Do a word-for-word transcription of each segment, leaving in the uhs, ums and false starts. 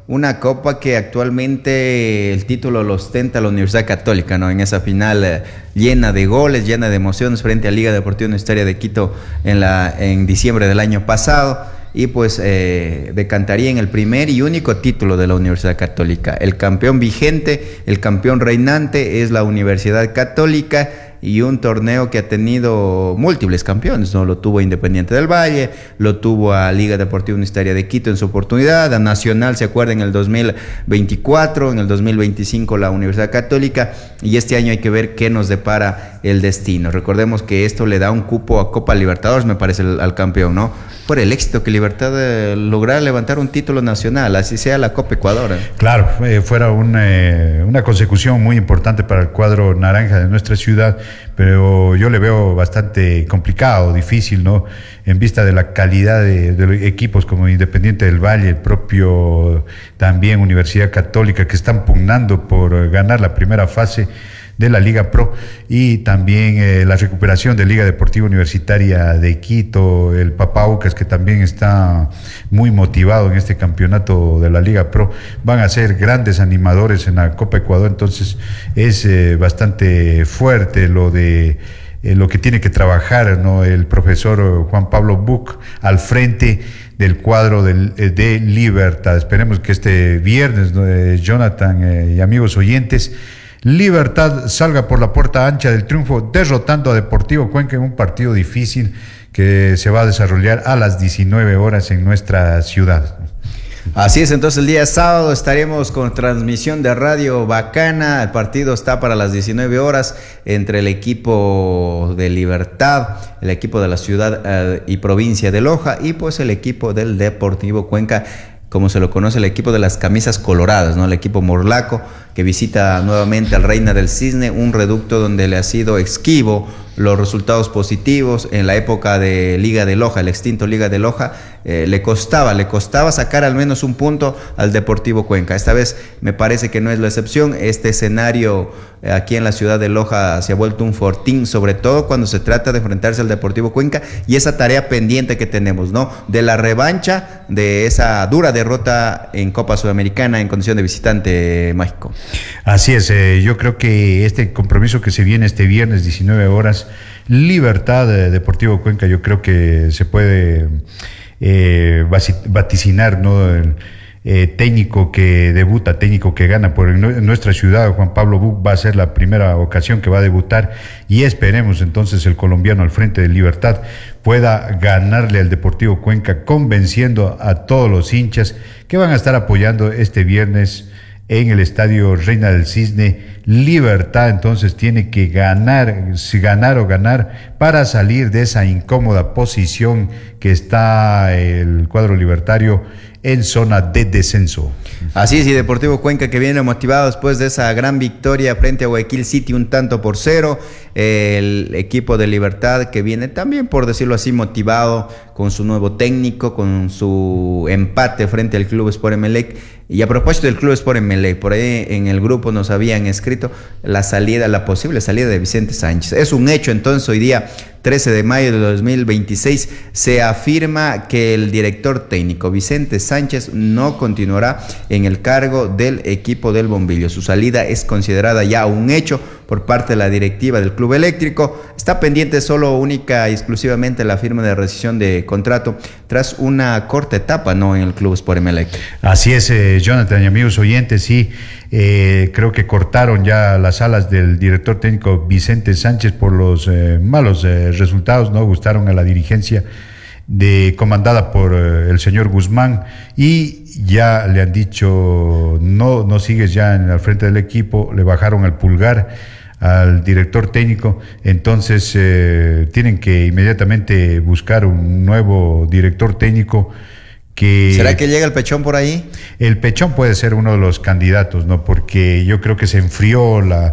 una copa que actualmente el título lo ostenta la Universidad Católica, ¿no? En esa final eh, llena de goles, llena de emociones frente a Liga Deportiva Universitaria de Quito en, la, en diciembre del año pasado. Y pues eh, decantaría en el primer y único título de la Universidad Católica. El campeón vigente, el campeón reinante es la Universidad Católica, y un torneo que ha tenido múltiples campeones, ¿no? Lo tuvo Independiente del Valle, lo tuvo a Liga Deportiva Universitaria de Quito en su oportunidad, a Nacional, se acuerda, en el dos mil veinticuatro, en el dos mil veinticinco la Universidad Católica, y este año hay que ver qué nos depara el destino. Recordemos que esto le da un cupo a Copa Libertadores, me parece, al, al campeón, ¿no? Por el éxito que Libertad eh, lograra levantar un título nacional, así sea la Copa Ecuador. ¿eh? Claro, eh, fuera un, eh, una consecución muy importante para el cuadro naranja de nuestra ciudad, pero yo le veo bastante complicado, difícil, ¿no? En vista de la calidad de, de los equipos como Independiente del Valle, el propio también Universidad Católica, que están pugnando por ganar la primera fase de la Liga Pro, y también eh, la recuperación de Liga Deportiva Universitaria de Quito, el Papaucas, que también está muy motivado en este campeonato de la Liga Pro, van a ser grandes animadores en la Copa Ecuador. Entonces es eh, bastante fuerte lo de eh, lo que tiene que trabajar, ¿no? El profesor Juan Pablo Buch al frente del cuadro de, de Libertad. Esperemos que este viernes, ¿no? eh, Jonathan eh, y amigos oyentes, Libertad salga por la puerta ancha del triunfo, derrotando a Deportivo Cuenca en un partido difícil que se va a desarrollar a las diecinueve horas en nuestra ciudad. Así es, entonces el día sábado estaremos con transmisión de Radio Bacana. El partido está para las diecinueve horas entre el equipo de Libertad, el equipo de la ciudad eh, y provincia de Loja, y pues el equipo del Deportivo Cuenca, como se lo conoce, el equipo de las camisas coloradas, ¿no? El equipo morlaco, que visita nuevamente al Reina del Cisne, un reducto donde le ha sido esquivo los resultados positivos. En la época de Liga de Loja, el extinto Liga de Loja, eh, le costaba, le costaba sacar al menos un punto al Deportivo Cuenca. Esta vez me parece que no es la excepción. Este escenario eh, aquí en la ciudad de Loja se ha vuelto un fortín, sobre todo cuando se trata de enfrentarse al Deportivo Cuenca, y esa tarea pendiente que tenemos, ¿no? De la revancha de esa dura derrota en Copa Sudamericana en condición de visitante, Mágico. Así es, eh, yo creo que este compromiso que se viene este viernes, diecinueve horas, Libertad eh, Deportivo Cuenca, yo creo que se puede eh, vaticinar, ¿no? El eh, técnico que debuta, técnico que gana por en nuestra ciudad, Juan Pablo Buch, va a ser la primera ocasión que va a debutar, y esperemos entonces el colombiano al frente de Libertad pueda ganarle al Deportivo Cuenca, convenciendo a todos los hinchas que van a estar apoyando este viernes en el estadio Reina del Cisne. Libertad entonces tiene que ganar, ganar o ganar para salir de esa incómoda posición que está el cuadro libertario en zona de descenso. Así es, y Deportivo Cuenca, que viene motivado después de esa gran victoria frente a Guayaquil City, un tanto por cero. El equipo de Libertad, que viene también, por decirlo así, motivado con su nuevo técnico, con su empate frente al Club Sport Emelec. Y a propósito del Club Sport Emelec, por ahí en el grupo nos habían escrito la salida, la posible salida de Vicente Sánchez. Es un hecho, entonces hoy día trece de mayo de dos mil veintiséis se afirma que el director técnico Vicente Sánchez no continuará en el cargo del equipo del Bombillo. Su salida es considerada ya un hecho por parte de la directiva del Club Eléctrico. Está pendiente solo única y exclusivamente la firma de rescisión de contrato tras una corta etapa, ¿no?, en el Club Sport Emelec. Así es, eh, Jonathan y amigos oyentes, sí, eh, creo que cortaron ya las alas del director técnico Vicente Sánchez por los eh, malos eh, resultados, no gustaron a la dirigencia de comandada por eh, el señor Guzmán, y ya le han dicho no, no sigues ya en el frente del equipo, le bajaron el pulgar al director técnico. Entonces eh, tienen que inmediatamente buscar un nuevo director técnico. Que ¿será que llega el Pechón por ahí? El Pechón puede ser uno de los candidatos, ¿no? Porque yo creo que se enfrió la,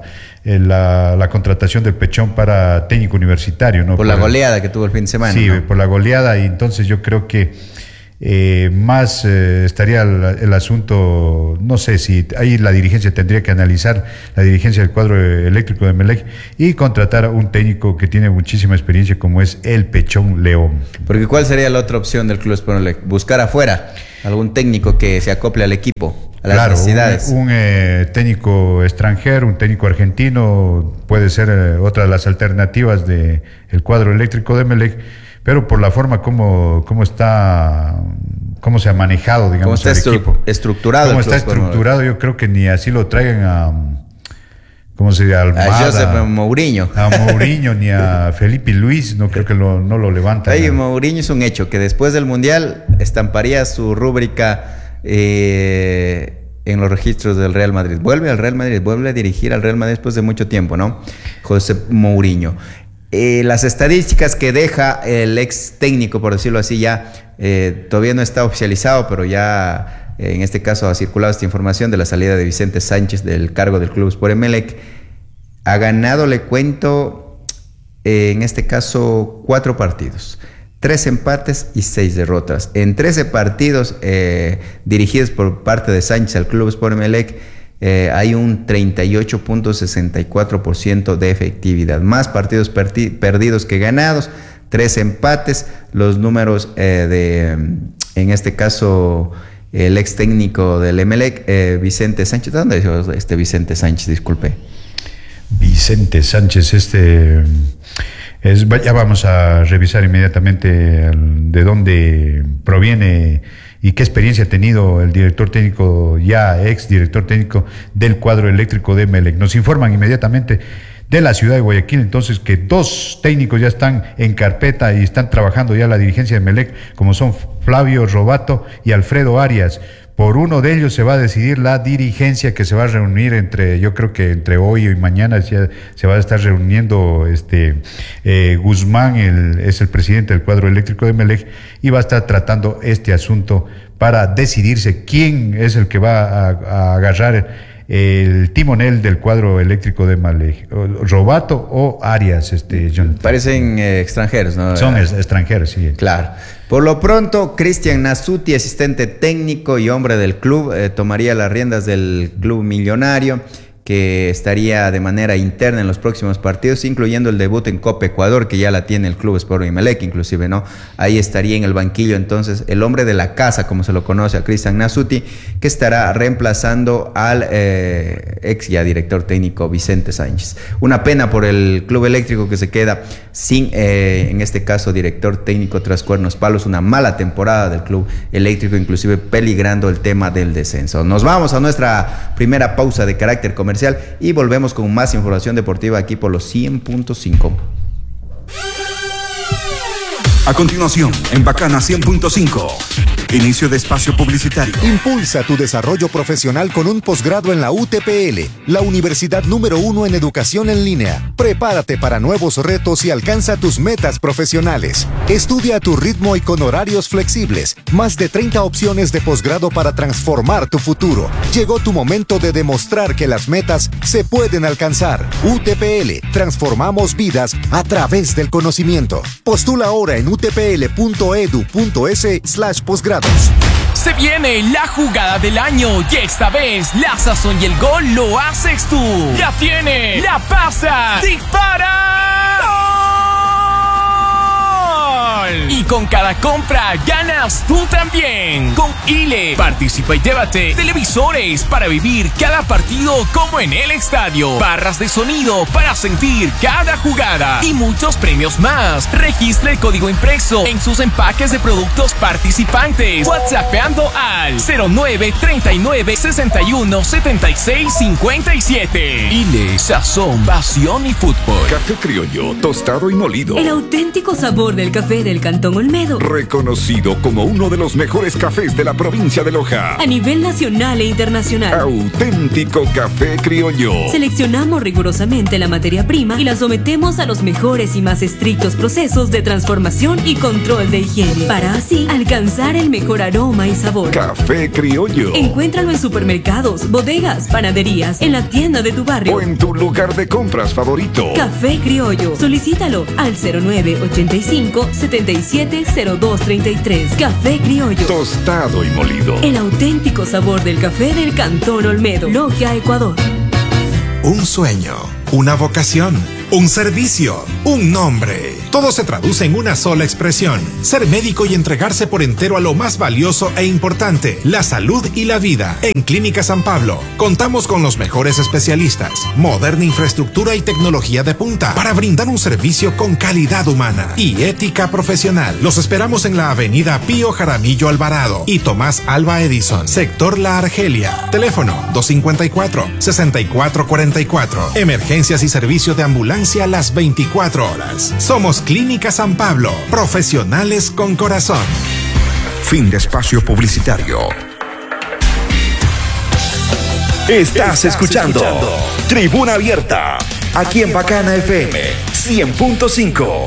la, la contratación del Pechón para técnico universitario, ¿no? Por, por la goleada que tuvo el fin de semana. Sí, ¿no? por la goleada, y entonces yo creo que eh, más eh, estaría el, el asunto, no sé si ahí la dirigencia tendría que analizar, la dirigencia del cuadro eléctrico de Emelec, y contratar a un técnico que tiene muchísima experiencia como es el Pechón León. Porque ¿cuál sería la otra opción del Club Sport Emelec? Buscar afuera algún técnico que se acople al equipo. a las claro, necesidades. Un, un eh, técnico extranjero, un técnico argentino puede ser eh, otra de las alternativas del cuadro eléctrico de Emelec, pero por la forma como, como está, cómo se ha manejado, digamos, ¿Cómo está el estru- equipo. estructurado? Cómo está estructurado, yo creo que ni así lo traigan a... ¿Cómo se llama? Almada, a Josep Mourinho. A Mourinho ni a Felipe Luis, no creo que lo, no lo levantan. Oye, Mourinho es un hecho que después del Mundial estamparía su rúbrica eh, en los registros del Real Madrid. Vuelve al Real Madrid, vuelve a dirigir al Real Madrid después de mucho tiempo, ¿no? Josep Mourinho. Eh, las estadísticas que deja el ex técnico, por decirlo así, ya eh, todavía no está oficializado, pero ya... En este caso ha circulado esta información de la salida de Vicente Sánchez del cargo del Club Sport Emelec. Ha ganado, le cuento, eh, en este caso, cuatro partidos. Tres empates y seis derrotas. En trece partidos eh, dirigidos por parte de Sánchez al Club Sport Emelec, eh, hay un treinta y ocho punto sesenta y cuatro por ciento de efectividad. Más partidos perdi- perdidos que ganados. Tres empates. Los números eh, de, en este caso... El ex técnico del Emelec, eh, Vicente Sánchez. ¿De dónde es este Vicente Sánchez? Disculpe. Vicente Sánchez, este... Es, ya vamos a revisar inmediatamente de dónde proviene y qué experiencia ha tenido el director técnico, ya ex director técnico del cuadro eléctrico de Emelec. Nos informan inmediatamente de la ciudad de Guayaquil, entonces, que dos técnicos ya están en carpeta y están trabajando ya la dirigencia de Emelec, como son Flavio Robato y Alfredo Arias. Por uno de ellos se va a decidir la dirigencia, que se va a reunir entre, yo creo que entre hoy y mañana se, se va a estar reuniendo este eh, Guzmán, el, es el presidente del cuadro eléctrico de Emelec, y va a estar tratando este asunto para decidirse quién es el que va a, a agarrar el timonel del cuadro eléctrico de Emelec, Robato o Arias, este Jonathan. Parecen eh, extranjeros, ¿no? Son es, extranjeros, sí. Claro. Por lo pronto, Cristian Nasuti, asistente técnico y hombre del club, eh, tomaría las riendas del club millonario, que estaría de manera interna en los próximos partidos, incluyendo el debut en Copa Ecuador, que ya la tiene el Club Sport Emelec, inclusive, ¿no? Ahí estaría en el banquillo, entonces, el hombre de la casa, como se lo conoce a Cristian Nasuti, que estará reemplazando al eh, ex ya director técnico Vicente Sánchez. Una pena por el Club Eléctrico, que se queda sin, eh, en este caso, director técnico tras cuernos palos. Una mala temporada del Club Eléctrico, inclusive peligrando el tema del descenso. Nos vamos a nuestra primera pausa de carácter comercial y volvemos con más información deportiva aquí por los cien punto cinco. A continuación, en Bacana cien punto cinco, inicio de espacio publicitario. Impulsa tu desarrollo profesional con un posgrado en la U T P L, la universidad número uno en educación en línea. Prepárate para nuevos retos y alcanza tus metas profesionales. Estudia a tu ritmo y con horarios flexibles. Más de treinta opciones de posgrado para transformar tu futuro. Llegó tu momento de demostrar que las metas se pueden alcanzar. U T P L, transformamos vidas a través del conocimiento. Postula ahora en utpl.edu.es slash posgrados. Se viene la jugada del año y esta vez la sazón y el gol lo haces tú. La tiene, la pasa, dispara. ¡Gol! Y con cada compra ganas tú también. Con I L E participa y llévate televisores para vivir cada partido como en el estadio, barras de sonido para sentir cada jugada y muchos premios más. Registra el código impreso en sus empaques de productos participantes, WhatsAppando al cero nueve treinta y nueve sesenta y uno setenta y seis cincuenta y siete. I L E, sazón, pasión y fútbol. Café criollo, tostado y molido. El auténtico sabor del café del Cantón Olmedo. Reconocido como uno de los mejores cafés de la provincia de Loja. A nivel nacional e internacional. Auténtico café criollo. Seleccionamos rigurosamente la materia prima y la sometemos a los mejores y más estrictos procesos de transformación y control de higiene, para así alcanzar el mejor aroma y sabor. Café criollo. Encuéntralo en supermercados, bodegas, panaderías, en la tienda de tu barrio O en tu lugar de compras favorito. Café Criollo. Solicítalo al cero nueve ochenta y cinco setenta y siete cero dos treinta y tres. Café Criollo. Tostado y molido. El auténtico sabor del café del Cantón Olmedo. Logia, Ecuador. Un sueño, una vocación, un servicio, un nombre. Todo se traduce en una sola expresión: ser médico y entregarse por entero a lo más valioso e importante, la salud y la vida. En Clínica San Pablo contamos con los mejores especialistas, moderna infraestructura y tecnología de punta para brindar un servicio con calidad humana y ética profesional. Los esperamos en la avenida Pío Jaramillo Alvarado y Tomás Alba Edison, sector La Argelia. Teléfono dos cinco cuatro, seis cuatro cuatro cuatro. Emergencias y servicio de ambulancia las veinticuatro horas. Somos Clínica San Pablo, profesionales con corazón. Fin de espacio publicitario. Estás, Estás escuchando, escuchando Tribuna Abierta, aquí en Bacana F M cien punto cinco.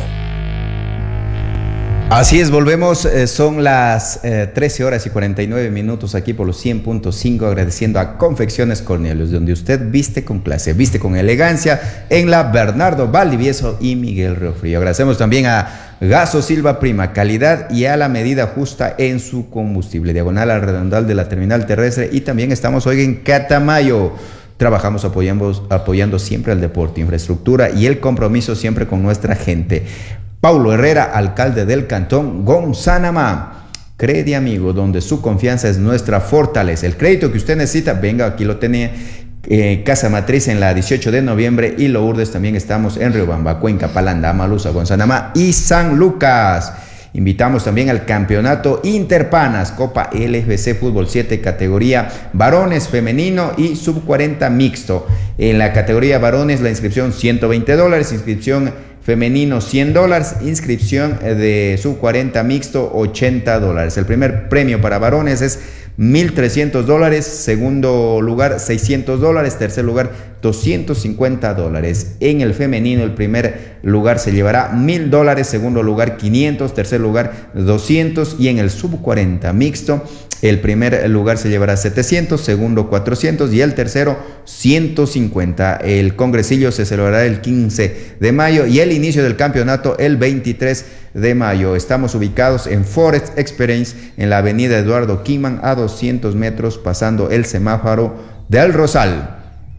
Así es, volvemos, eh, son las eh, trece horas y cuarenta y nueve minutos aquí por los cien punto cinco, agradeciendo a Confecciones Cornelius, donde usted viste con clase, viste con elegancia, en la Bernardo Valdivieso y Miguel Riofrío. Agradecemos también a Gaso Silva Prima, calidad y a la medida justa en su combustible, diagonal al redondal de la terminal terrestre, y también estamos hoy en Catamayo. Trabajamos apoyando, apoyando siempre al deporte, infraestructura y el compromiso siempre con nuestra gente. Paulo Herrera, alcalde del cantón Gonzanamá. Crede amigo, donde su confianza es nuestra fortaleza. El crédito que usted necesita, venga, aquí lo tenía. Eh, Casa Matriz en la dieciocho de noviembre y Lourdes también estamos en Riobamba, Cuenca, Palanda, Amaluza, Gonzanamá y San Lucas. Invitamos también al campeonato Interpanas, Copa L F C Fútbol siete, categoría varones, femenino y sub cuarenta mixto. En la categoría varones la inscripción ciento veinte dólares, inscripción femenino cien dólares, inscripción de sub cuarenta mixto ochenta dólares. El primer premio para varones es mil trescientos dólares, segundo lugar seiscientos dólares, tercer lugar doscientos cincuenta dólares. En el femenino el primer lugar se llevará mil dólares, segundo lugar quinientos, tercer lugar doscientos, y en el sub cuarenta mixto el primer lugar se llevará setecientos, segundo cuatrocientos y el tercero ciento cincuenta. El congresillo se celebrará el quince de mayo y el inicio del campeonato el veintitrés de mayo. Estamos ubicados en Forest Experience en la avenida Eduardo Quiman, a doscientos metros pasando el semáforo del Rosal.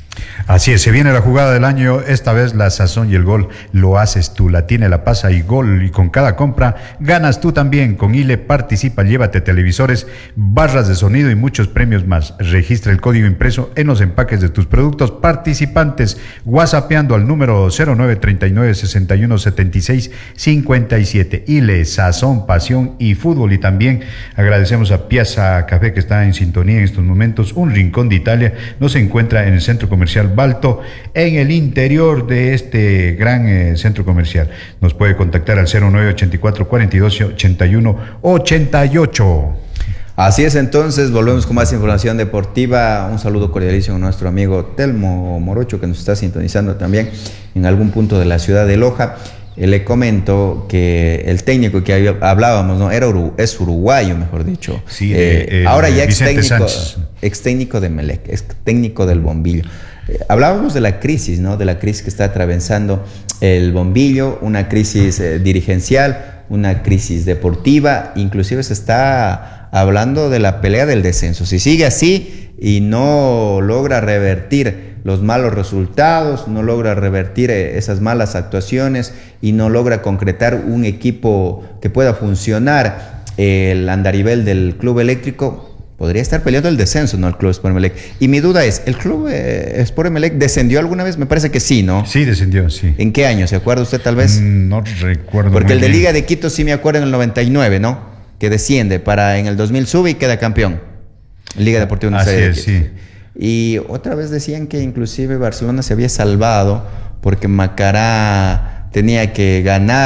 Así es, se viene la jugada del año, esta vez la sazón y el gol lo haces tú, la tiene, la pasa y gol, y con cada compra ganas tú también. Con I L E participa, llévate televisores, barras de sonido y muchos premios más. Registra el código impreso en los empaques de tus productos participantes, whatsappeando al número cero nueve treinta y nueve, sesenta y uno, setenta y seis, cincuenta y siete. I L E, sazón, pasión y fútbol. Y también agradecemos a Piazza Café, que está en sintonía en estos momentos. Un rincón de Italia nos encuentra en el centro comercial Balto, en el interior de este gran eh, centro comercial. Nos puede contactar al cero nueve ochenta y cuatro, cuarenta y dos, ochenta y uno, ochenta y ocho. Así es, entonces volvemos con más información deportiva. Un saludo cordialísimo a nuestro amigo Telmo Morocho, que nos está sintonizando también en algún punto de la ciudad de Loja. Eh, le comento que el técnico que había, hablábamos, ¿no? Era Uru, es uruguayo, mejor dicho. Sí, eh, eh, ahora ya ex Vicente técnico, Sánchez. ex técnico de Melec, ex técnico del Bombillo. Eh, hablábamos de la crisis, ¿no? De la crisis que está atravesando el Bombillo, una crisis eh, dirigencial, una crisis deportiva, inclusive se está hablando de la pelea del descenso. Si sigue así y no logra revertir los malos resultados, no logra revertir eh, esas malas actuaciones y no logra concretar un equipo que pueda funcionar, eh, el andarivel del Club Eléctrico podría estar peleando el descenso, ¿no? El Club Sport Emelec. Y mi duda es, ¿el Club eh, Sport Emelec descendió alguna vez? Me parece que sí, ¿no? Sí, descendió, sí. ¿En qué año? ¿Se acuerda usted tal vez? Mm, no recuerdo. Porque el de bien. Liga de Quito sí me acuerdo en el noventa y nueve, ¿no? Que desciende para en el dos mil sube y queda campeón. Liga Deportiva Universitaria. Así es, sí. Y otra vez decían que inclusive Barcelona se había salvado porque Macará tenía que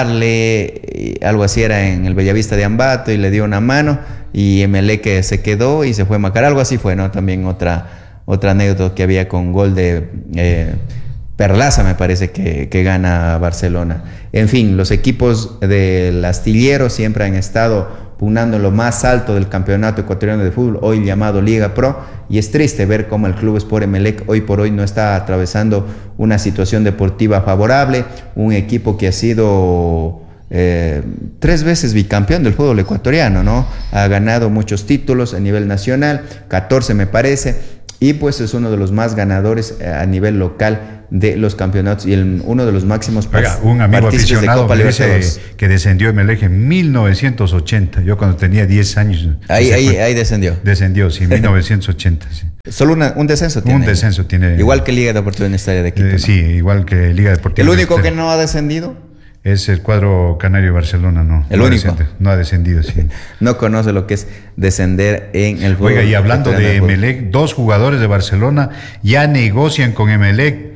ganarle, algo así era en el Bellavista de Ambato, y le dio una mano, y Emelec se quedó y se fue Macará, algo así fue, ¿no? También otra, otra anécdota que había con gol de eh, Perlaza, me parece que, que gana Barcelona. En fin, los equipos del astillero siempre han estado pugnando en lo más alto del campeonato ecuatoriano de fútbol, hoy llamado Liga Pro, y es triste ver cómo el Club Sport Emelec hoy por hoy no está atravesando una situación deportiva favorable, un equipo que ha sido eh, tres veces bicampeón del fútbol ecuatoriano, ¿no? Ha ganado muchos títulos a nivel nacional, catorce me parece, y pues es uno de los más ganadores a nivel local de los campeonatos y el, uno de los máximos Oiga, un amigo partícipes de aficionado Copa me dice Libertadores. que descendió Emelec en mil novecientos ochenta, yo cuando tenía diez años. Ahí, ahí, ahí descendió. Descendió, sí, mil novecientos ochenta, sí. Solo una, un descenso tiene. Un descenso tiene. Igual que Liga Deportiva Universitaria de Quito. Eh, ¿no? Sí, igual que Liga Deportiva. El único que Universitaria. no ha descendido. Es el cuadro Canario de Barcelona, no. El no único. Ha descendido, no ha descendido, sí. No conoce lo que es descender en el fútbol. Oiga, y hablando de fútbol. Emelec, dos jugadores de Barcelona ya negocian con Emelec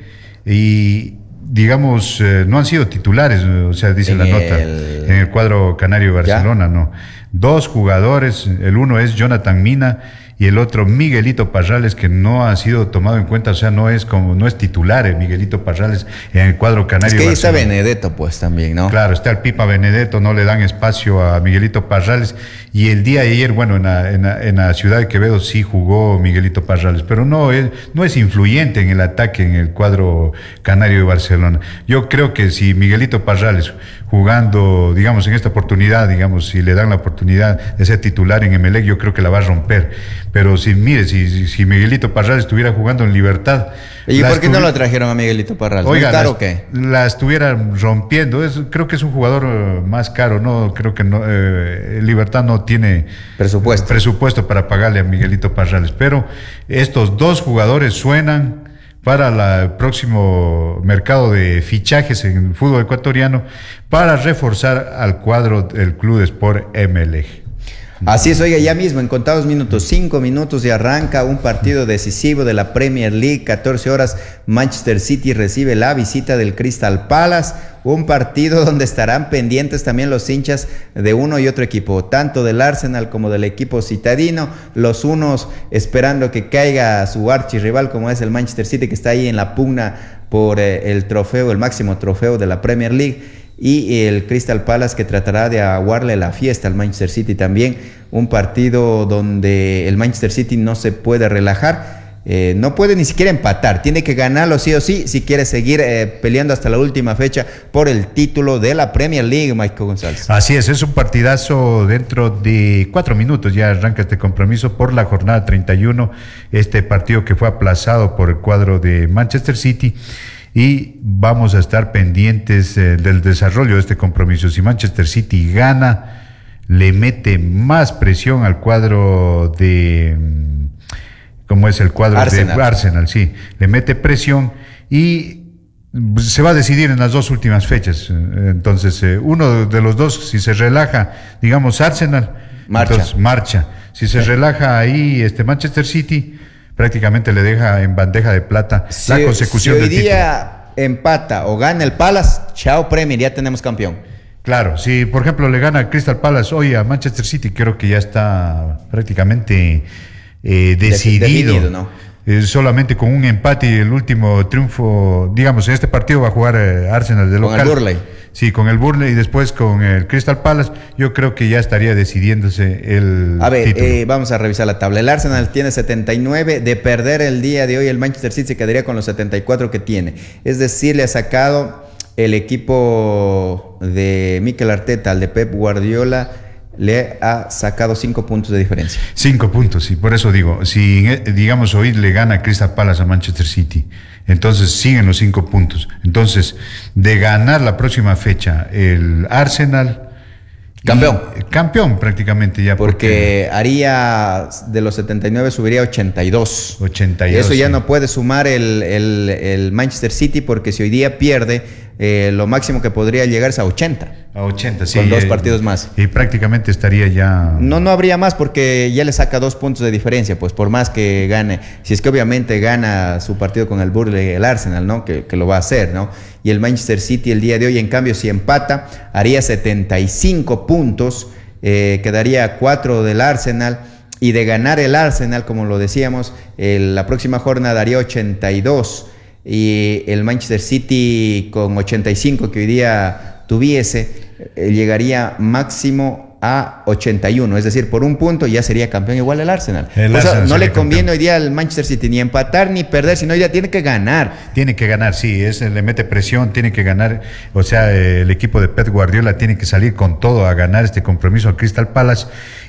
y, digamos, eh, no han sido titulares, o sea, dice En la nota, el- en el cuadro Canario de Barcelona, no. Dos jugadores, el uno es Jonathan Mina y el otro Miguelito Parrales, que no ha sido tomado en cuenta, o sea, no es como no es titular el Miguelito Parrales en el cuadro Canario Es que de ahí está Barcelona. Benedetto, pues también, ¿no? Claro, está el Pipa Benedetto, no le dan espacio a Miguelito Parrales. Y el día de ayer, bueno, en la, en la, en la ciudad de Quevedo sí jugó Miguelito Parrales, pero no es, no es influyente en el ataque en el cuadro Canario de Barcelona. Yo creo que si Miguelito Parrales jugando, digamos, en esta oportunidad, digamos, si le dan la oportunidad de ser titular en Emelec, yo creo que la va a romper. Pero si, mire, si, si, si Miguelito Parrales estuviera jugando en Libertad... ¿Y la por qué no estuvi- lo trajeron a Miguelito Parral? Oiga, ¿Muy caro la, o qué? la estuviera rompiendo. Es, creo que es un jugador eh, más caro, ¿no? Creo que no, eh, Libertad no tiene Presupuesto. presupuesto para pagarle a Miguelito Parrales. Pero estos dos jugadores suenan para la- el próximo mercado de fichajes en el fútbol ecuatoriano para reforzar al cuadro del Club Sport Emelec. Así es, oiga, ya mismo, en contados minutos, cinco minutos y arranca un partido decisivo de la Premier League, catorce horas, Manchester City recibe la visita del Crystal Palace, un partido donde estarán pendientes también los hinchas de uno y otro equipo, tanto del Arsenal como del equipo citadino, los unos esperando que caiga su archirrival como es el Manchester City, que está ahí en la pugna por eh, el trofeo, el máximo trofeo de la Premier League, y el Crystal Palace que tratará de aguarle la fiesta al Manchester City también, un partido donde el Manchester City no se puede relajar, eh, no puede ni siquiera empatar, tiene que ganarlo sí o sí si quiere seguir eh, peleando hasta la última fecha por el título de la Premier League, Michael González. Así es, es un partidazo dentro de cuatro minutos, ya arranca este compromiso por la jornada treinta y uno, este partido que fue aplazado por el cuadro de Manchester City. Y vamos a estar pendientes eh, del desarrollo de este compromiso. Si Manchester City gana, le mete más presión al cuadro de, mm, ¿cómo es el cuadro Arsenal. de Arsenal? Sí, le mete presión y se va a decidir en las dos últimas fechas. Entonces, eh, uno de los dos, si se relaja, digamos Arsenal, Marcha. entonces marcha. Si se relaja ahí este Manchester City, prácticamente le deja en bandeja de plata Si, la consecución si hoy del título. día empata o gana el Palace, chao Premier, ya tenemos campeón. Claro, si por ejemplo le gana Crystal Palace hoy a Manchester City, creo que ya está prácticamente eh, decidido. definido, ¿no? Eh, solamente con un empate y el último triunfo, digamos, en este partido va a jugar eh, Arsenal de Con local. el Burnley. Sí, con el Burnley y después con el Crystal Palace, yo creo que ya estaría decidiéndose el A ver, título. eh, vamos a revisar la tabla. El Arsenal tiene setenta y nueve, de perder el día de hoy el Manchester City se quedaría con los setenta y cuatro que tiene. Es decir, le ha sacado el equipo de Mikel Arteta al de Pep Guardiola, le ha sacado cinco puntos de diferencia. Cinco puntos, sí, por eso digo, si eh, digamos hoy le gana Crystal Palace a Manchester City, entonces siguen los cinco puntos. Entonces, de ganar la próxima fecha el Arsenal... Campeón. y- campeón prácticamente ya. Porque haría de los setenta y nueve subiría a ochenta y dos. ochenta y dos, Eso ya sí. no puede sumar el, el- el Manchester City porque si hoy día pierde, eh, lo máximo que podría llegar es a ochenta. A ochenta, sí. Con dos eh, partidos más. Y prácticamente estaría ya... No, no habría más porque ya le saca dos puntos de diferencia, pues por más que gane. Si es que obviamente gana su partido con el Burnley, el Arsenal, ¿no? Que, que lo va a hacer, ¿no? Y el Manchester City el día de hoy, en cambio, si empata, haría setenta y cinco puntos, eh, quedaría cuatro del Arsenal. Y de ganar el Arsenal, como lo decíamos, el- la próxima jornada daría ochenta y dos. Y el Manchester City con ochenta y cinco que hoy día tuviese, eh, llegaría máximo a ochenta y uno, es decir, por un punto ya sería campeón igual el Arsenal. El O sea, Arsenal no le sería conviene campeón. hoy día al Manchester City ni empatar ni perder, sino hoy día tiene que ganar. Tiene que ganar, sí, es, le mete presión, tiene que ganar, o sea, eh, el equipo de Pep Guardiola tiene que salir con todo a ganar este compromiso al Crystal Palace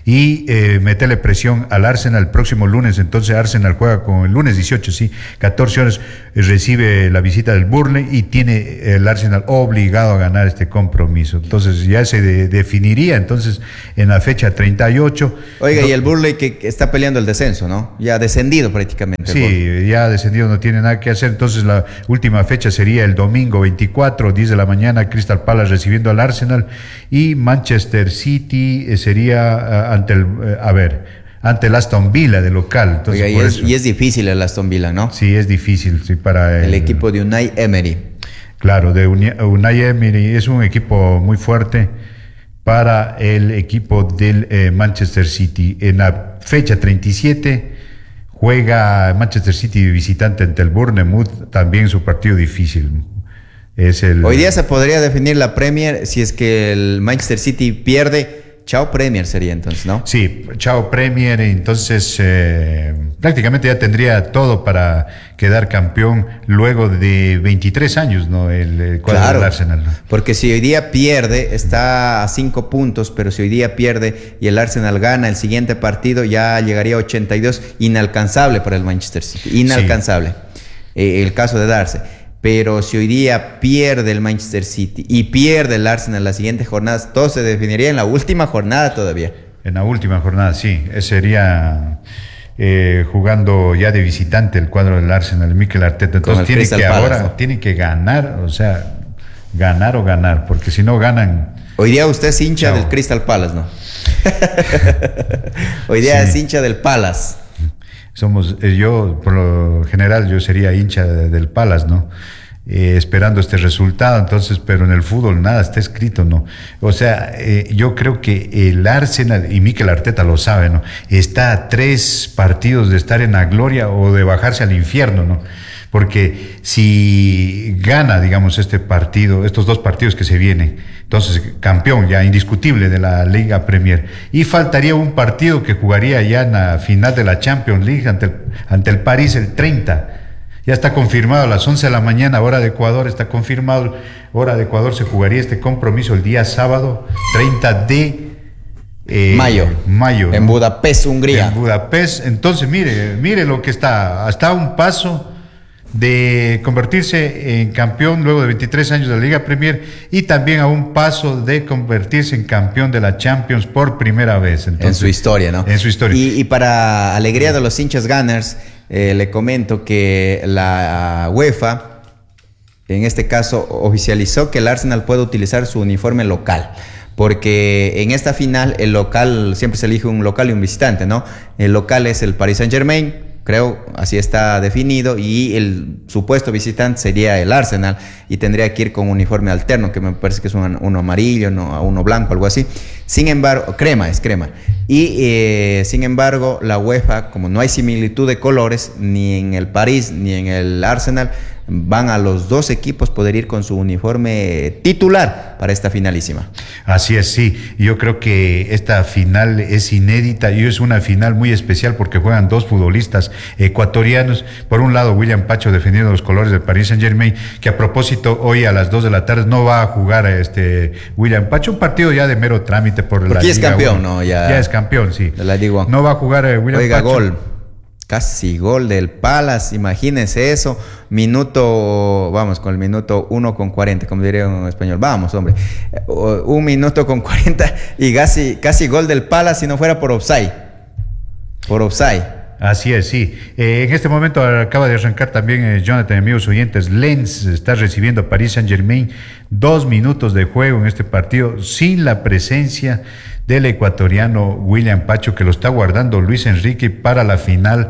y eh, meterle presión al Arsenal el próximo lunes. Entonces Arsenal juega con el lunes dieciocho, sí, catorce horas, eh, recibe la visita del Burnley y tiene el Arsenal obligado a ganar este compromiso. Entonces ya se de, definiría entonces en la fecha treinta y ocho. Oiga, no, y el Burnley que, que está peleando el descenso, ¿no? Ya ha descendido prácticamente. Sí, ya ha descendido, no tiene nada que hacer. Entonces la última fecha sería el domingo veinticuatro, diez de la mañana, Crystal Palace recibiendo al Arsenal, y Manchester City eh, sería uh, ante el, uh, a ver, ante el Aston Villa de local. Entonces, Oiga, y, es, y es difícil el Aston Villa, ¿no? Sí, es difícil, sí, para el, el equipo de Unai Emery. Claro, de Unai Emery es un equipo muy fuerte para el equipo del eh, Manchester City. En la fecha treinta y siete juega Manchester City visitante ante el Bournemouth, también su partido difícil. Es el... Hoy día se podría definir la Premier si es que el Manchester City pierde. Chao Premier sería entonces, ¿no? Sí, chao Premier, entonces eh, prácticamente ya tendría todo para quedar campeón luego de veintitrés años, ¿no? El, el cuadro claro, del Arsenal, ¿no? Porque si hoy día pierde, está a cinco puntos, pero si hoy día pierde y el Arsenal gana el siguiente partido, ya llegaría a ochenta y dos, inalcanzable para el Manchester City, inalcanzable, sí. eh, el caso de darse. Pero si hoy día pierde el Manchester City y pierde el Arsenal las siguientes jornadas, todo se definiría en la última jornada todavía. En la última jornada, sí. Sería eh, jugando ya de visitante el cuadro del Arsenal, Mikel Arteta. Entonces tiene que Palace, ahora, ¿no? tiene que ganar, o sea, ganar o ganar, porque si no ganan... Hoy día usted es hincha chao. del Crystal Palace, ¿no? Hoy día sí. es hincha del Palace. Somos, yo por lo general yo sería hincha de, del Palace, ¿no? Eh, esperando este resultado, entonces, pero en el fútbol nada está escrito, ¿no? O sea, eh, yo creo que el Arsenal, y Mikel Arteta lo sabe, ¿no? Está a tres partidos de estar en la gloria o de bajarse al infierno, ¿no? Porque si gana, digamos, este partido, estos dos partidos que se vienen, entonces campeón ya indiscutible de la Liga Premier, y faltaría un partido que jugaría ya en la final de la Champions League ante el, ante el París el treinta. Ya está confirmado a las once de la mañana, hora de Ecuador, está confirmado, hora de Ecuador, se jugaría este compromiso el día sábado treinta de eh, mayo, mayo en ¿no? Budapest, Hungría. En Budapest, entonces mire, mire lo que está, hasta un paso de convertirse en campeón luego de veintitrés años de la Liga Premier, y también a un paso de convertirse en campeón de la Champions por primera vez. Entonces, en su historia, ¿no? En su historia. Y, y para alegría de los hinchas Gunners, eh, le comento que la UEFA, en este caso, oficializó que el Arsenal puede utilizar su uniforme local. Porque en esta final, el local, siempre se elige un local y un visitante, ¿no? El local es el Paris Saint-Germain, creo, así está definido, y el supuesto visitante sería el Arsenal, y tendría que ir con un uniforme alterno, que me parece que es un, uno amarillo, no, uno blanco, algo así. Sin embargo, crema, es crema. Y eh, sin embargo, la UEFA, como no hay similitud de colores, ni en el París ni en el Arsenal, van a los dos equipos poder ir con su uniforme titular para esta finalísima. Así es, sí. Yo creo que esta final es inédita y es una final muy especial porque juegan dos futbolistas ecuatorianos. Por un lado, William Pacho defendiendo los colores del Paris Saint-Germain, que a propósito hoy a las dos de la tarde no va a jugar a este William Pacho, un partido ya de mero trámite por porque la Liga. Porque es campeón, uno. ¿no? Ya, ya es campeón, sí. De la Liga. No va a jugar a William Oiga, Pacho. gol. Casi gol del Palace, imagínense eso. Minuto, vamos, con el minuto uno con cuarenta, como diría en español. Vamos, hombre. Un minuto con cuarenta y casi, casi gol del Palace si no fuera por offside. Por offside. Así es, sí. Eh, en este momento acaba de arrancar también eh, Jonathan, amigos oyentes. Lens está recibiendo a Paris Saint-Germain. Dos minutos de juego en este partido sin la presencia del ecuatoriano William Pacho, que lo está guardando Luis Enrique para la final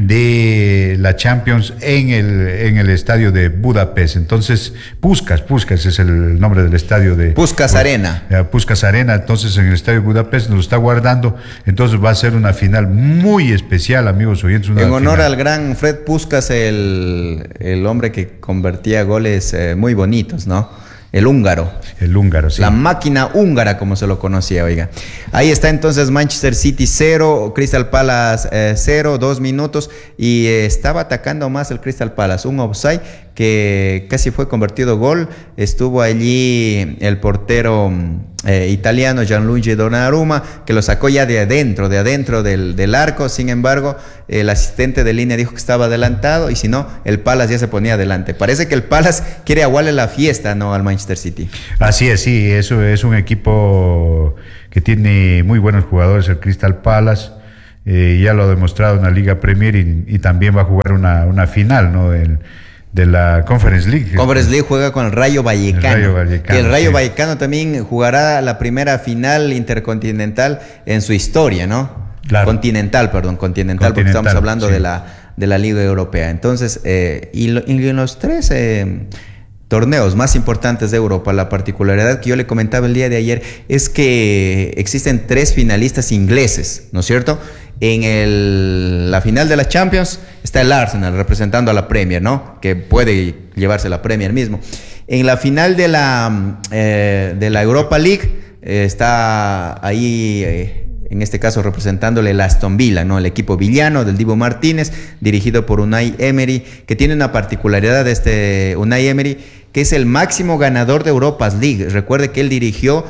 de la Champions en el, en el estadio de Budapest. Entonces, Puskás, Puskás es el nombre del estadio de... Puskás Arena. Eh, Puskás Arena, entonces en el estadio de Budapest lo está guardando. Entonces va a ser una final muy especial, amigos oyentes. Una en honor final. al gran Fred Puskás, el, el hombre que convertía goles eh, muy bonitos, ¿no? El húngaro. El húngaro, sí. La máquina húngara, como se lo conocía, oiga. Ahí está entonces Manchester City cero, Crystal Palace cero, dos minutos. Y eh, estaba atacando más el Crystal Palace. Un offside que casi fue convertido gol. Estuvo allí el portero eh, italiano Gianluigi Donnarumma, que lo sacó ya de adentro, de adentro del, del arco. Sin embargo, el asistente de línea dijo que estaba adelantado, y si no, el Palace ya se ponía adelante. Parece que el Palace quiere aguarle la fiesta, ¿no?, al Manchester City. Así es, sí, eso es un equipo que tiene muy buenos jugadores, el Crystal Palace. Eh, ya lo ha demostrado en la Liga Premier, y, y también va a jugar una, una final, ¿no?, El, de la Conference League. Conference League juega con el Rayo Vallecano. El Rayo Vallecano, que el Rayo sí. Vallecano también jugará la primera final intercontinental en su historia, ¿no? Claro. Continental, perdón, continental, Continental, porque estamos hablando sí. de la de la Liga Europea. Entonces, eh, y, lo, y en los tres eh, torneos más importantes de Europa, la particularidad que yo le comentaba el día de ayer es que existen tres finalistas ingleses, ¿no es cierto? En el, la final de la Champions está el Arsenal representando a la Premier, ¿no?, que puede llevarse la Premier mismo. En la final de la, eh, de la Europa League eh, está ahí, eh, en este caso representándole el Aston Villa, ¿no?, el equipo villano del Dibu Martínez, dirigido por Unai Emery, que tiene una particularidad de este Unai Emery, que es el máximo ganador de Europa League. Recuerde que él dirigió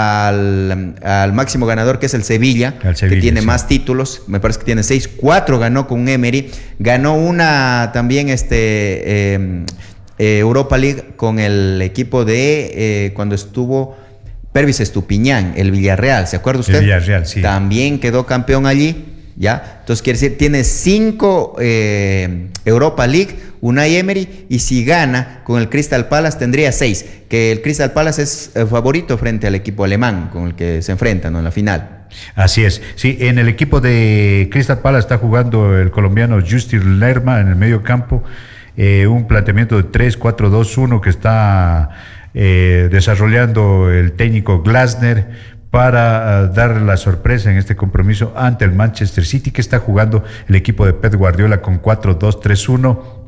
Al, al máximo ganador, que es el Sevilla, Sevilla que tiene sí. más títulos, me parece que tiene seis, cuatro ganó con Emery, ganó una también este eh, eh, Europa League con el equipo de eh, cuando estuvo Pervis Estupiñán, el Villarreal, ¿se acuerda usted? El Villarreal, sí. También quedó campeón allí, ¿ya? Entonces quiere decir, tiene cinco eh, Europa League, Unai Emery, y si gana con el Crystal Palace tendría seis, que el Crystal Palace es el favorito frente al equipo alemán con el que se enfrentan, ¿no?, en la final. Así es, sí, en el equipo de Crystal Palace está jugando el colombiano Justin Lerma en el medio campo, eh, un planteamiento de tres cuatro dos uno que está eh, desarrollando el técnico Glasner para uh, dar la sorpresa en este compromiso ante el Manchester City, que está jugando el equipo de Pep Guardiola con cuatro dos tres uno.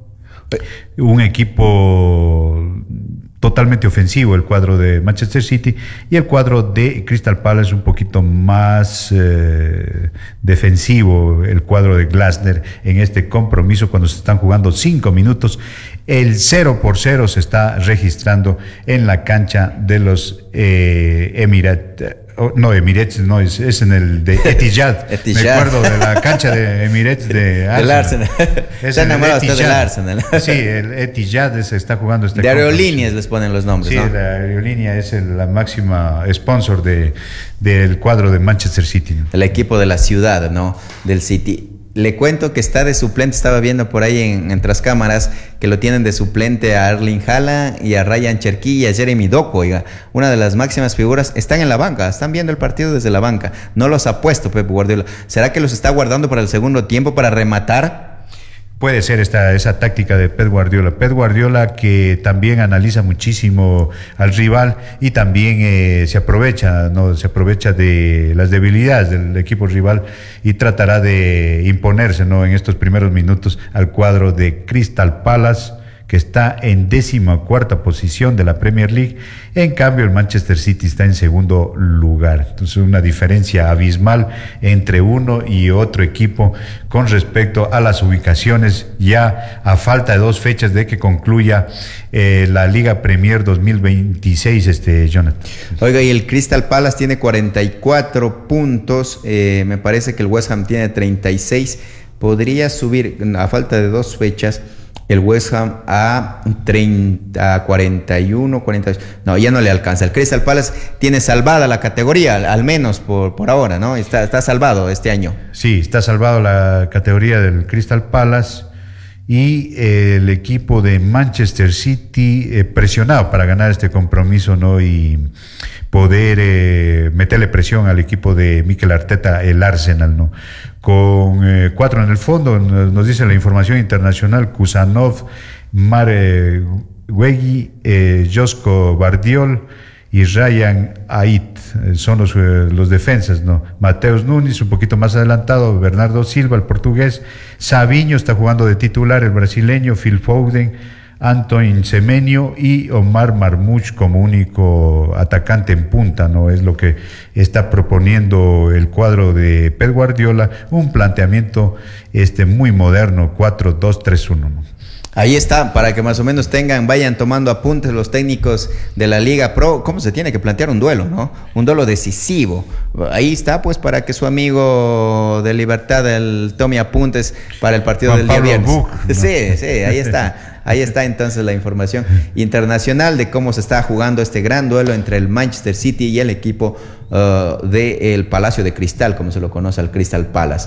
Un equipo totalmente ofensivo, el cuadro de Manchester City, y el cuadro de Crystal Palace un poquito más eh, defensivo, el cuadro de Glasner en este compromiso cuando se están jugando cinco minutos. El cero por cero se está registrando en la cancha de los eh, Emirates. Oh, no, Emirates, no, es, es en el de Etihad. Etihad. Me acuerdo de la cancha de Emirates de Arsenal. Del Arsenal. Está enamorado usted del Arsenal. Sí, el Etihad se está jugando este de aerolíneas les ponen los nombres, sí, ¿no? La aerolínea es el, la máxima sponsor de, del cuadro de Manchester City, ¿no? El equipo de la ciudad, ¿no?, del City. Le cuento que está de suplente, estaba viendo por ahí en, en tras cámaras que lo tienen de suplente a Erling Haaland y a Ryan Cherki y a Jeremy Doku, oiga, una de las máximas figuras. Están en la banca, están viendo el partido desde la banca, no los ha puesto Pep Guardiola. ¿Será que los está guardando para el segundo tiempo para rematar? Puede ser esta, esa táctica de Pep Guardiola. Pep Guardiola que también analiza muchísimo al rival y también eh, se aprovecha, ¿no? Se aprovecha de las debilidades del equipo rival y tratará de imponerse, ¿no?, en estos primeros minutos al cuadro de Crystal Palace, que está en décima cuarta posición de la Premier League. En cambio, el Manchester City está en segundo lugar. Entonces, una diferencia abismal entre uno y otro equipo con respecto a las ubicaciones, ya a falta de dos fechas de que concluya eh, la Liga Premier dos mil veintiséis, este, Jonathan. Oiga, y el Crystal Palace tiene cuarenta y cuatro puntos, eh, me parece que el West Ham tiene treinta y seis. Podría subir, a falta de dos fechas, el West Ham a treinta, a cuarenta y uno, cuarenta. No, ya no le alcanza. El Crystal Palace tiene salvada la categoría, al menos por, por ahora, ¿no? Está, está salvado este año. Sí, está salvado la categoría del Crystal Palace y eh, el equipo de Manchester City eh, presionado para ganar este compromiso, ¿no? Y poder eh, meterle presión al equipo de Mikel Arteta, el Arsenal, ¿no? Con eh, cuatro en el fondo, nos, nos dice la información internacional: Kusanov, Mare Guegui, eh, Josko Bardiol y Ryan Ait, eh, son los, eh, los defensas, ¿no? Mateus Nunes, un poquito más adelantado, Bernardo Silva, el portugués, Savinho está jugando de titular, el brasileño, Phil Foden, Antoine Semenyo y Omar Marmouch como único atacante en punta, ¿no? Es lo que está proponiendo el cuadro de Pep Guardiola, un planteamiento este, muy moderno, cuatro dos tres uno, ¿no? Ahí está, para que más o menos tengan, vayan tomando apuntes los técnicos de la Liga Pro, cómo se tiene que plantear un duelo, ¿no? Un duelo decisivo. Ahí está, pues, para que su amigo de Libertad, el tome apuntes para el partido Juan del Pablo día viernes. Buch, ¿no? Sí, sí, ahí está. Ahí está entonces la información internacional de cómo se está jugando este gran duelo entre el Manchester City y el equipo uh, del Palacio de Cristal, como se lo conoce al Crystal Palace.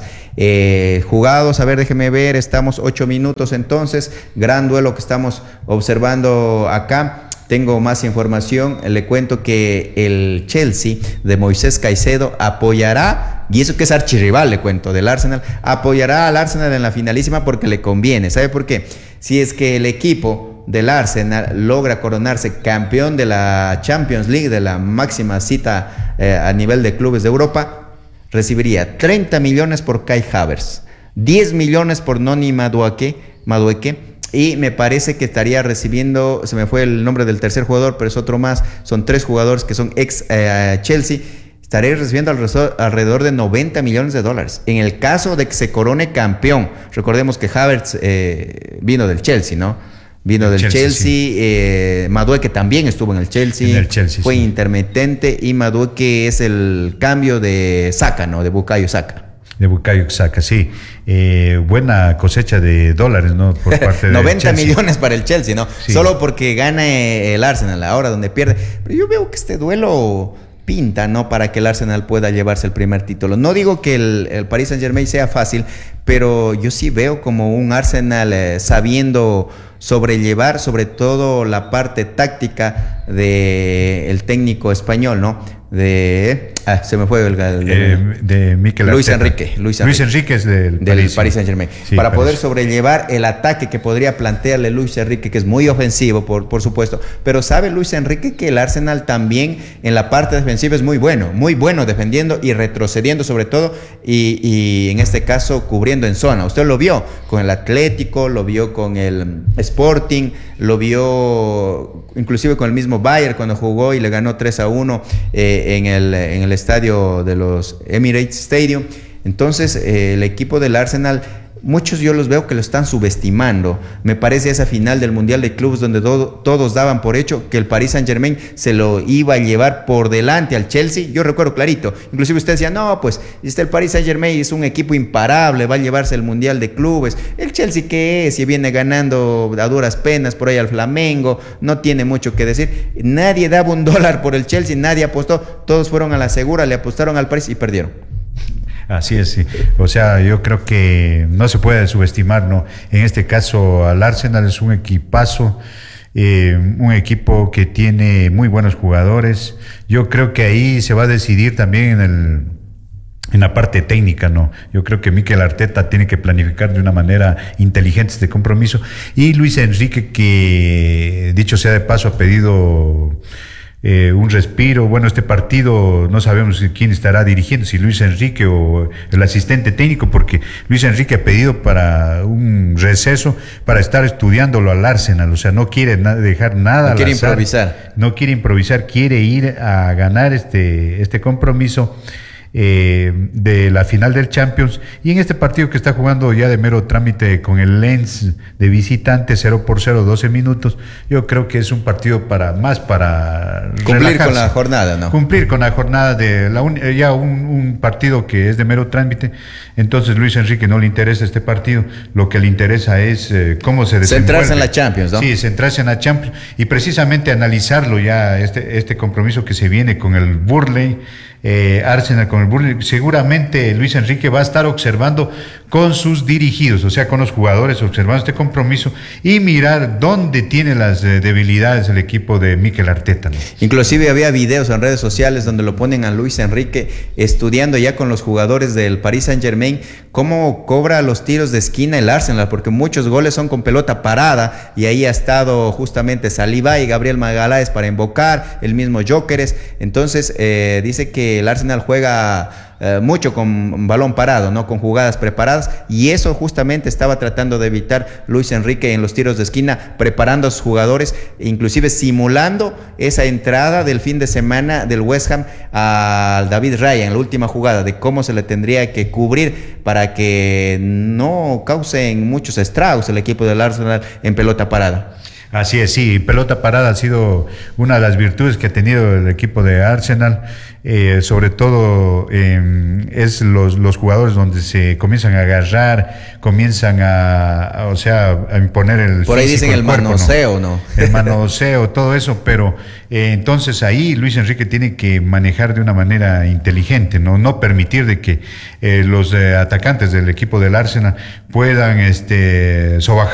Eh, jugados, a ver, déjeme ver, estamos ocho minutos entonces, gran duelo que estamos observando acá. Tengo más información, le cuento que el Chelsea de Moisés Caicedo apoyará, y eso que es archirrival, le cuento, del Arsenal, apoyará al Arsenal en la finalísima porque le conviene. ¿Sabe por qué? Si es que el equipo del Arsenal logra coronarse campeón de la Champions League, de la máxima cita eh, a nivel de clubes de Europa, recibiría treinta millones por Kai Havertz, diez millones por Noni Madueke, Madueke, y me parece que estaría recibiendo, se me fue el nombre del tercer jugador, pero es otro más, son tres jugadores que son ex eh, Chelsea, estaría recibiendo alrededor, alrededor de noventa millones de dólares. En el caso de que se corone campeón, recordemos que Havertz eh, vino del Chelsea, ¿no? Vino del Chelsea, Chelsea sí. eh, Madueke también estuvo en el Chelsea, en el Chelsea fue sí. intermitente, y Madueke es el cambio de Saka, ¿no? De Bukayo Saka. De Bukayo Saka, sí. Eh, buena cosecha de dólares, ¿no? Por parte de noventa millones para el Chelsea, ¿no? Sí. Solo porque gana el Arsenal, ahora donde pierde. Pero yo veo que este duelo pinta, ¿no? Para que el Arsenal pueda llevarse el primer título. No digo que el, el Paris Saint-Germain sea fácil, pero yo sí veo como un Arsenal eh, sabiendo sobrellevar sobre todo la parte táctica del técnico español, ¿no? De ah, se me fue el, el eh, de Mikel Luis Enrique Luis Enrique, Luis Enrique es del, del Paris, Paris Saint Germain sí, para poder sobrellevar el ataque que podría plantearle Luis Enrique, que es muy ofensivo por, por supuesto, pero sabe Luis Enrique que el Arsenal también en la parte defensiva es muy bueno, muy bueno defendiendo y retrocediendo sobre todo, y, y en este caso cubriendo en zona. Usted lo vio con el Atlético, lo vio con el Sporting, lo vio inclusive con el mismo Bayern cuando jugó y le ganó tres a uno eh, en el, en el estadio de los Emirates Stadium. Entonces eh, el equipo del Arsenal, muchos yo los veo que lo están subestimando. Me parece esa final del Mundial de Clubes donde todo, todos daban por hecho que el Paris Saint-Germain se lo iba a llevar por delante al Chelsea. Yo recuerdo clarito. Inclusive usted decía, no, pues este el Paris Saint-Germain es un equipo imparable, va a llevarse el Mundial de Clubes. El Chelsea, ¿qué es? Si viene ganando a duras penas por ahí al Flamengo, no tiene mucho que decir. Nadie daba un dólar por el Chelsea, nadie apostó. Todos fueron a la segura, le apostaron al Paris y perdieron. Así es, sí. O sea, yo creo que no se puede subestimar, ¿no? En este caso, al Arsenal es un equipazo, eh, un equipo que tiene muy buenos jugadores. Yo creo que ahí se va a decidir también en el en la parte técnica, ¿no? Yo creo que Mikel Arteta tiene que planificar de una manera inteligente este compromiso. Y Luis Enrique, que dicho sea de paso, ha pedido Eh, un respiro. Bueno, este partido no sabemos quién estará dirigiendo, si Luis Enrique o el asistente técnico, porque Luis Enrique ha pedido para un receso para estar estudiándolo al Arsenal, o sea, no quiere na- dejar nada. No quiere azar, improvisar. No quiere improvisar, quiere ir a ganar este, este compromiso Eh, de la final del Champions, y en este partido que está jugando ya de mero trámite con el Lens de visitante, cero por cero, doce minutos, yo creo que es un partido para más para cumplir relajarse, con la jornada, ¿no? Cumplir con la jornada de la un, ya un, un partido que es de mero trámite. Entonces Luis Enrique no le interesa este partido, lo que le interesa es eh, cómo se desenvuelve. Centrarse en la Champions, ¿no? Sí, centrarse en la Champions y precisamente analizarlo ya, este, este compromiso que se viene con el Burnley, eh, Arsenal con el Burnley. Seguramente Luis Enrique va a estar observando con sus dirigidos, o sea, con los jugadores, observando este compromiso y mirar dónde tiene las eh, debilidades el equipo de Mikel Arteta, ¿no? Inclusive había videos en redes sociales donde lo ponen a Luis Enrique estudiando ya con los jugadores del Paris Saint-Germain cómo cobra los tiros de esquina el Arsenal, porque muchos goles son con pelota parada y ahí ha estado justamente Saliba y Gabriel Magalhaes para invocar, el mismo Gyökeres. Entonces eh, dice que el Arsenal juega eh, mucho con balón parado, ¿no? Con jugadas preparadas, y eso justamente estaba tratando de evitar Luis Enrique en los tiros de esquina, preparando a sus jugadores, inclusive simulando esa entrada del fin de semana del West Ham al David Raya en la última jugada, de cómo se le tendría que cubrir para que no causen muchos estragos el equipo del Arsenal en pelota parada. Así es, sí, pelota parada ha sido una de las virtudes que ha tenido el equipo de Arsenal, eh, sobre todo eh, es los, los jugadores donde se comienzan a agarrar, comienzan a, a o sea, a imponer el por ahí físico, dicen el, el cuerpo, manoseo, ¿no? ¿no? El manoseo, todo eso, pero eh, entonces ahí Luis Enrique tiene que manejar de una manera inteligente, no, no permitir de que eh, los eh, atacantes del equipo del Arsenal puedan este, sobajar